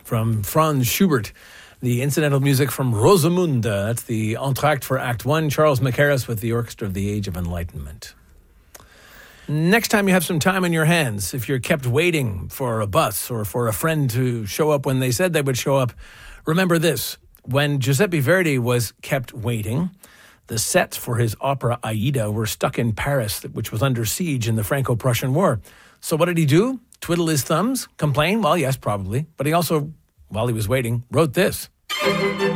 from Franz Schubert. The incidental music from Rosamunde. That's the entr'acte for Act 1. Charles Mackerras with the Orchestra of the Age of Enlightenment. Next time you have some time in your hands, if you're kept waiting for a bus or for a friend to show up when they said they would show up, remember this. When Giuseppe Verdi was kept waiting, the sets for his opera Aida were stuck in Paris, which was under siege in the Franco-Prussian War. So what did he do? Twiddle his thumbs? Complain? Well, yes, probably. But he also, while he was waiting, wrote this.